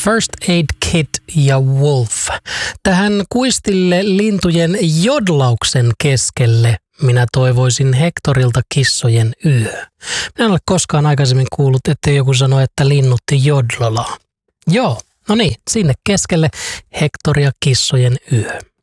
First Aid Kit ja Wolf. Tähän kuistille lintujen jodlauksen keskelle minä toivoisin Hectorilta Kissojen yö. Minä en ole koskaan aikaisemmin kuullut, että joku sanoi, että linnut jodlolaa. Joo, no niin, sinne keskelle Hector ja Kissojen yö.